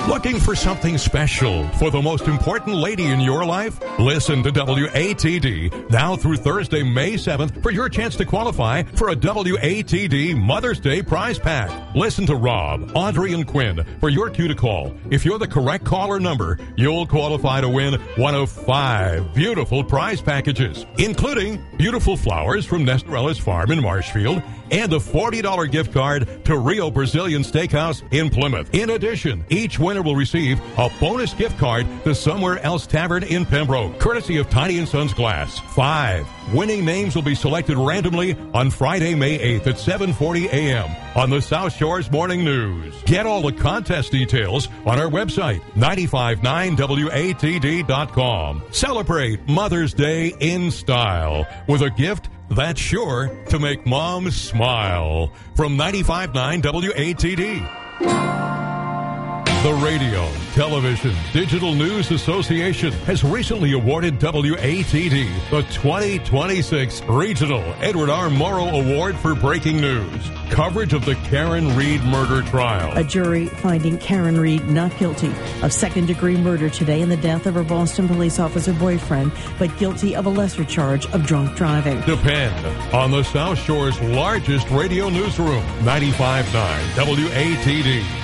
Looking for something special for the most important lady in your life? Listen to WATD now through Thursday, May 7th for your chance to qualify for a WATD Mother's Day prize pack. Listen to Rob, Audrey, and Quinn for your cue to call. If you're the correct caller number, you'll qualify to win one of 5 beautiful prize packages, including beautiful flowers from Nestarella's Farm in Marshfield and a $40 gift card to Rio Brazilian Steakhouse in Plymouth. In addition, each winner will receive a bonus gift card to Somewhere Else Tavern in Pembroke, courtesy of Tiny & Sons Glass. 5 winning names will be selected randomly on Friday, May 8th at 7:40 a.m. on the South Shores Morning News. Get all the contest details on our website, 959watd.com. Celebrate Mother's Day in style with a gift that's sure to make Mom smile. From 95.9 WATD. The Radio, Television, Digital News Association has recently awarded WATD the 2026 Regional Edward R. Morrow Award for Breaking News. Coverage of the Karen Reed murder trial. A jury finding Karen Reed not guilty of second-degree murder today in the death of her Boston police officer boyfriend, but guilty of a lesser charge of drunk driving. Depend on the South Shore's largest radio newsroom, 95.9 WATD.